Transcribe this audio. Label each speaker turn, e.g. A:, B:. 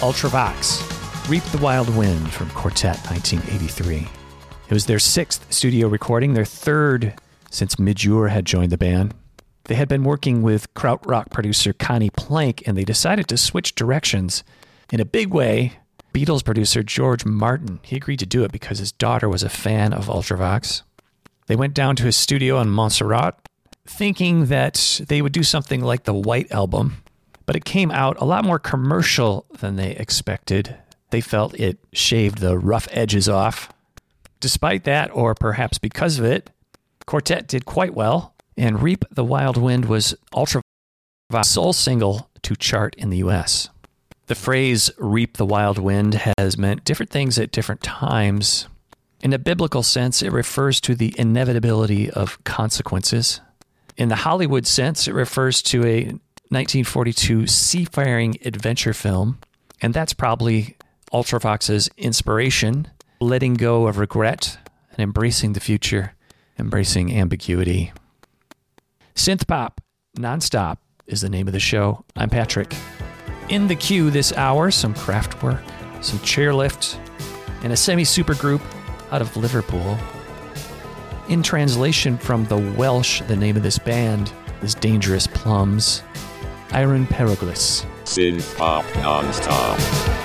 A: Ultravox, Reap the Wild Wind from Quartet 1983. It was their sixth studio recording, their third since Midge Ure had joined the band. They had been working with krautrock producer Connie Plank, and they decided to switch directions in a big way. Beatles producer George Martin, he agreed to do it because his daughter was a fan of Ultravox. They went down to his studio in Montserrat, thinking that they would do something like the White Album, but it came out a lot more commercial than they expected. They felt it shaved the rough edges off. Despite that, or perhaps because of it, Quartet did quite well, and Reap the Wild Wind was Ultravox's sole single to chart in the U.S. The phrase reap the wild wind has meant different things at different times. In a biblical sense, it refers to the inevitability of consequences. In the Hollywood sense, it refers to a 1942 seafaring adventure film, and that's probably Ultravox's inspiration, letting go of regret and embracing the future, embracing ambiguity. Synth Pop Nonstop is the name of the show. I'm Patrick. In the queue this hour, some Kraftwerk, some Chairlift, and a semi-super group out of Liverpool. In translation from the Welsh, the name of this band is Dangerous Plums. Iron Periglis.
B: Synth Pop Nonstop.